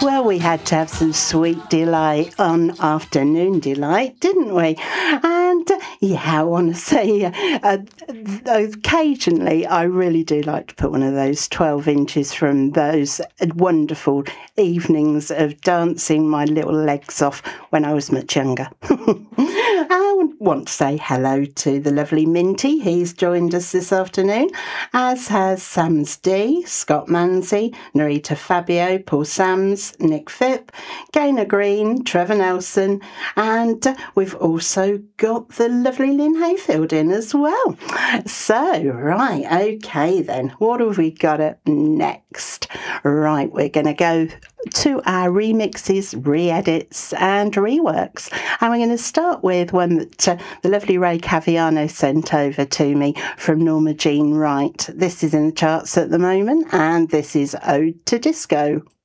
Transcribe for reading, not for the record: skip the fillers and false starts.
Well, we had to have some Sweet Delight on Afternoon Delight, didn't we? And yeah, I want to say occasionally I really do like to put one of those 12 inches from those wonderful evenings of dancing my little legs off when I was much younger. I want to say hello to the lovely Minty. He's joined us this afternoon, as has Sams D, Scott Manzi, Narita Fabio, Paul Sams, Nick Phipp, Gaynor Green, Trevor Nelson, and we've also got the lovely Lynn Hayfield in as well. So, right, okay then, what have we got up next? Right, we're going to go to our remixes, re-edits and reworks. And we're going to start with one that the lovely Ray Caviano sent over to me from Norma Jean Wright. This is in the charts at the moment, and this is Ode to Disco.